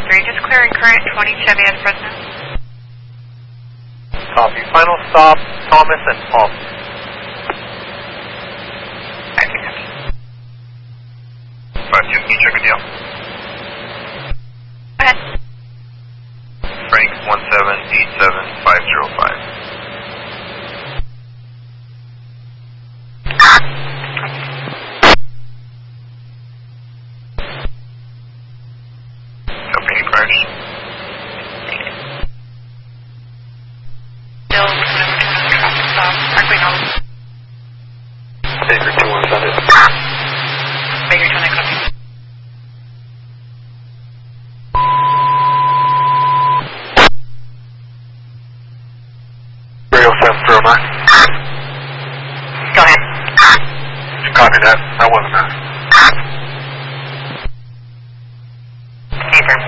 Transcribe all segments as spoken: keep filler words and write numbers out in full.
five three, just clearing current twenty Chevy as President. Copy. Final stop, Thomas and Palm. five three, copy. five two, can you check a deal? Go ahead. Frank one seven eight seven five zero five. Copy, any priors? Still coming over to another traffic stop. Parkway North. Baker two one seven. Baker twenty, copy. Radio seven zero nine. Go ahead. Copy that. That wasn't us. Okay, sir.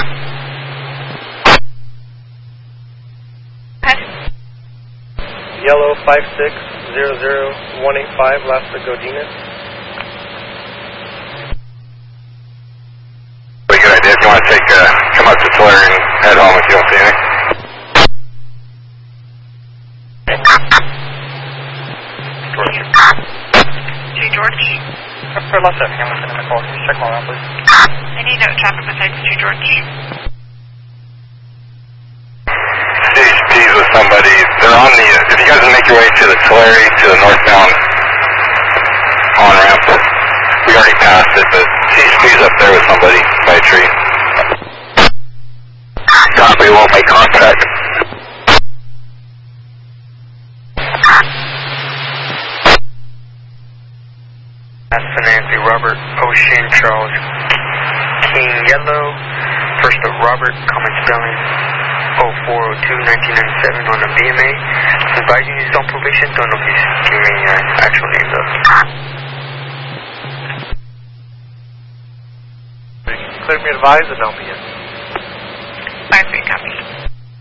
Go ahead. Yellow five six zero zero one eight five, last for Godinez. Pretty good idea. If you want to take, uh, come up to Tulare and head home if you don't see anything. George. G. George. For last seven, I'm listening to the call. Can you check my around, please? I need no traffic besides G. George. C H P's with somebody. They're on the, if you guys will make your way to the Tulare, to the northbound on-ramp, we already passed it, but C H P's up there with somebody by a tree. Copy, we'll make contact. That's Nancy, Robert, Ocean, Charles, King, Yellow, first of Robert, common spelling, oh four oh two nineteen ninety-seven on the B M A. Advising he's on probation, don't know if he's giving me an actual name though. Clear me advised and I'll be in.